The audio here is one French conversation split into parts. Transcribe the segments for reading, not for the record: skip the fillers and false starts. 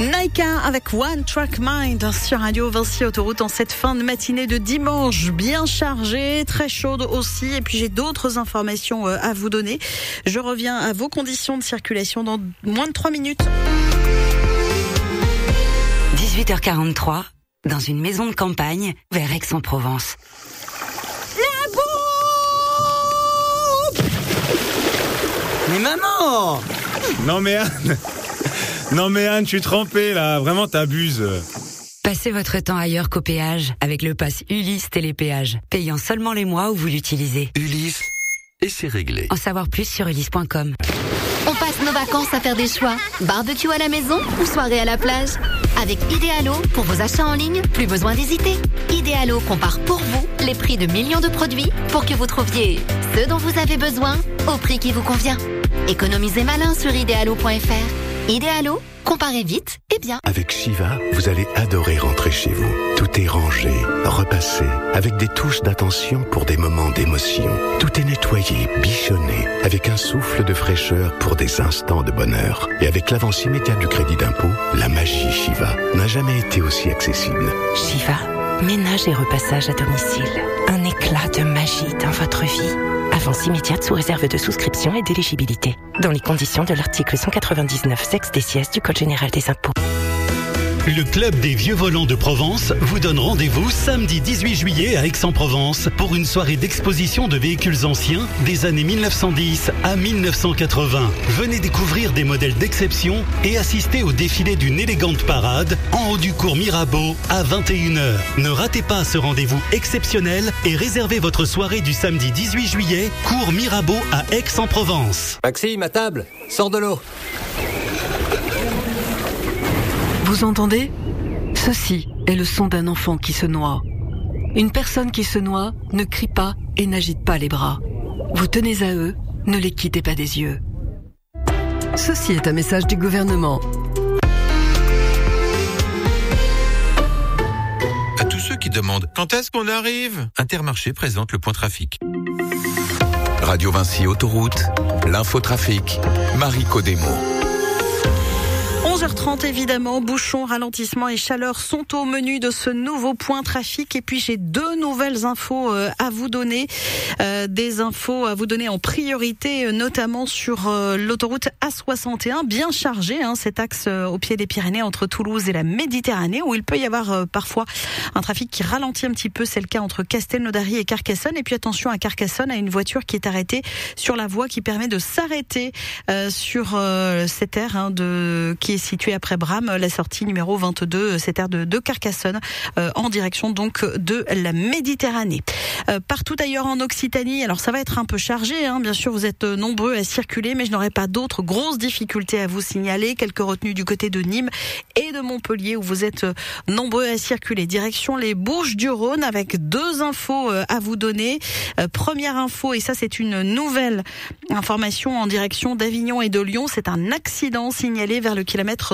Naika avec One Track Mind sur Radio Vinci Autoroute en cette fin de matinée de dimanche, bien chargée, très chaude aussi. Et puis j'ai d'autres informations à vous donner. Je reviens à vos conditions de circulation dans moins de 3 minutes. 18h43, dans une maison de campagne vers Aix-en-Provence. La bombe! Mais maman! Non mais Anne, je suis trempé là, vraiment t'abuses. Passez votre temps ailleurs qu'au péage avec le pass Ulysse Télépéage, payant seulement les mois où vous l'utilisez. Ulysse, et c'est réglé. En savoir plus sur ulysse.com. On passe nos vacances à faire des choix. Barbecue à la maison ou soirée à la plage. Avec Idealo, pour vos achats en ligne, plus besoin d'hésiter. Idealo compare pour vous les prix de millions de produits pour que vous trouviez ce dont vous avez besoin au prix qui vous convient. Économisez malin sur idealo.fr. Idealo, comparez vite et bien. Avec Shiva, vous allez adorer rentrer chez vous. Tout est rangé, repassé, avec des touches d'attention pour des moments d'émotion. Tout est nettoyé, bichonné, avec un souffle de fraîcheur pour des instants de bonheur. Et avec l'avance immédiate du crédit d'impôt, la magie Shiva n'a jamais été aussi accessible. Shiva, ménage et repassage à domicile. Un éclat de magie dans votre vie. Avance immédiate sous réserve de souscription et d'éligibilité. Dans les conditions de l'article 199 sex des du Code général des impôts. Le Club des Vieux Volants de Provence vous donne rendez-vous samedi 18 juillet à Aix-en-Provence pour une soirée d'exposition de véhicules anciens des années 1910 à 1980. Venez découvrir des modèles d'exception et assister au défilé d'une élégante parade en haut du cours Mirabeau à 21h. Ne ratez pas ce rendez-vous exceptionnel et réservez votre soirée du samedi 18 juillet, cours Mirabeau à Aix-en-Provence. Maxime, à table, sors de l'eau. Vous entendez ? Ceci est le son d'un enfant qui se noie. Une personne qui se noie ne crie pas et n'agite pas les bras. Vous tenez à eux, ne les quittez pas des yeux. Ceci est un message du gouvernement. À tous ceux qui demandent quand est-ce qu'on arrive, Intermarché présente le point trafic. Radio Vinci Autoroute, l'infotrafic, Marie Codemo. 11h30 évidemment, bouchons, ralentissements et chaleur sont au menu de ce nouveau point trafic. Et puis j'ai 2 nouvelles infos à vous donner, des infos à vous donner en priorité, notamment sur l'autoroute A61, bien chargée, cet axe au pied des Pyrénées entre Toulouse et la Méditerranée, où il peut y avoir parfois un trafic qui ralentit un petit peu. C'est le cas entre Castelnaudary et Carcassonne. Et puis attention à Carcassonne, à une voiture qui est arrêtée sur la voie qui permet de s'arrêter sur cette aire qui est située après Bram, la sortie numéro 22, cette aire de Carcassonne, en direction donc de la Méditerranée. Partout ailleurs en Occitanie, alors ça va être un peu chargé, bien sûr vous êtes nombreux à circuler, mais je n'aurai pas d'autres grosses difficultés à vous signaler. Quelques retenues du côté de Nîmes et de Montpellier où vous êtes nombreux à circuler. Direction les Bouches-du-Rhône avec 2 infos à vous donner. Première info, et ça c'est une nouvelle information en direction d'Avignon et de Lyon, c'est un accident signalé vers le kilomètre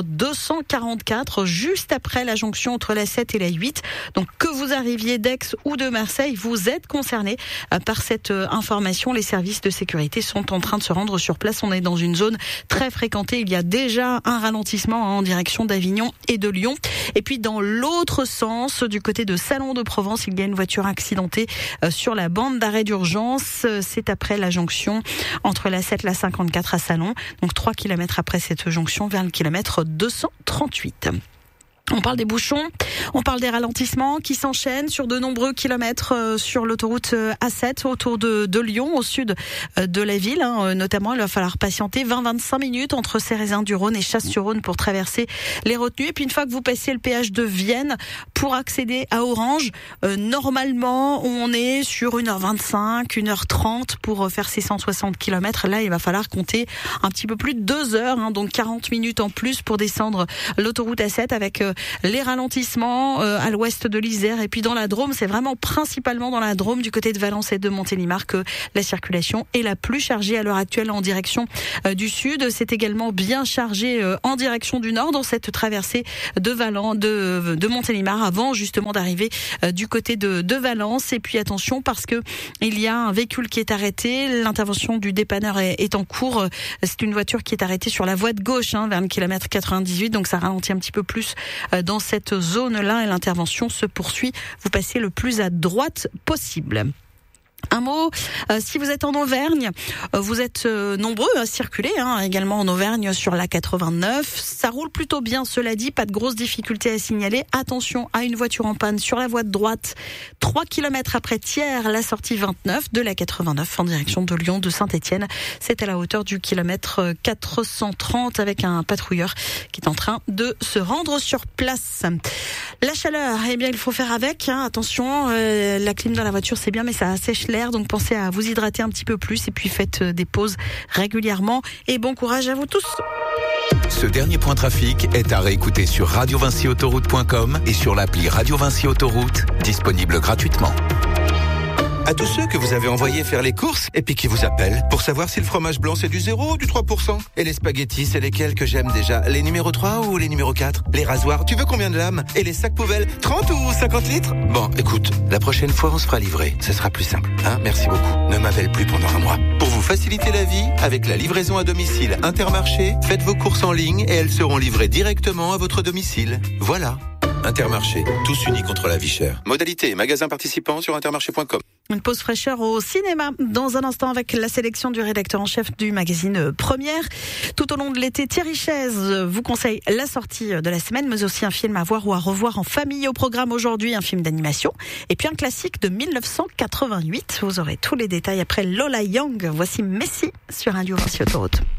244, juste après la jonction entre la 7 et la 8. Donc que vous arriviez d'Aix ou de Marseille, vous êtes concerné par cette information. Les services de sécurité sont en train de se rendre sur place. On est dans une zone très fréquentée. Il y a déjà un ralentissement en direction d'Avignon et de Lyon. Et puis dans l'autre sens, du côté de Salon de Provence, il y a une voiture accidentée sur la bande d'arrêt d'urgence. C'est après la jonction entre la 7 et la 54 à Salon. Donc 3 km après cette jonction vers le kilomètre 238. On parle des bouchons, on parle des ralentissements qui s'enchaînent sur de nombreux kilomètres sur l'autoroute A7 autour de Lyon, au sud de la ville. Notamment, il va falloir patienter 20-25 minutes entre Cérézin-du-Rhône et Chasse-sur-Rhône pour traverser les retenues. Et puis une fois que vous passez le péage de Vienne pour accéder à Orange, normalement on est sur 1h25, 1h30 pour faire ces 160 km. Là, il va falloir compter un petit peu plus de 2 heures, donc 40 minutes en plus pour descendre l'autoroute A7 avec les ralentissements à l'ouest de l'Isère. Et puis dans la Drôme, c'est vraiment principalement dans la Drôme, du côté de Valence et de Montélimar, que la circulation est la plus chargée à l'heure actuelle en direction du sud. C'est également bien chargé en direction du nord dans cette traversée de Montélimar avant justement d'arriver du côté de Valence. Et puis attention parce que il y a un véhicule qui est arrêté. L'intervention du dépanneur est en cours. C'est une voiture qui est arrêtée sur la voie de gauche vers le kilomètre 98. Donc ça ralentit un petit peu plus dans cette zone-là et l'intervention se poursuit. Vous passez le plus à droite possible. Un mot, si vous êtes en Auvergne, vous êtes nombreux à circuler, également en Auvergne sur la 89. Ça roule plutôt bien, cela dit, pas de grosses difficultés à signaler. Attention à une voiture en panne sur la voie de droite, 3 km après Thiers, la sortie 29 de la 89 en direction de Lyon, de Saint-Étienne. C'est à la hauteur du kilomètre 430 avec un patrouilleur qui est en train de se rendre sur place. La chaleur, eh bien il faut faire avec, attention, la clim dans la voiture c'est bien mais ça sèche l'air, donc pensez à vous hydrater un petit peu plus et puis faites des pauses régulièrement et bon courage à vous tous. Ce dernier point trafic est à réécouter sur radiovinciautoroute.com et sur l'appli Radio Vinci Autoroute, disponible gratuitement. À tous ceux que vous avez envoyés faire les courses et puis qui vous appellent pour savoir si le fromage blanc c'est du 0 ou du 3%. Et les spaghettis, c'est lesquels que j'aime déjà? Les numéros 3 ou les numéros 4? Les rasoirs, tu veux combien de lames? Et les sacs poubelles, 30 ou 50 litres? Bon, écoute, la prochaine fois on se fera livrer. Ce sera plus simple, Merci beaucoup. Ne m'appelle plus pendant un mois. Pour vous faciliter la vie, avec la livraison à domicile Intermarché, faites vos courses en ligne et elles seront livrées directement à votre domicile. Voilà. Intermarché, tous unis contre la vie chère. Modalité et magasins participants sur intermarché.com. Une pause fraîcheur au cinéma dans un instant avec la sélection du rédacteur en chef du magazine Première. Tout au long de l'été, Thierry Chaise vous conseille la sortie de la semaine, mais aussi un film à voir ou à revoir en famille au programme aujourd'hui, un film d'animation. Et puis un classique de 1988. Vous aurez tous les détails après Lola Young. Voici Messi sur Radio Vinci Autoroute.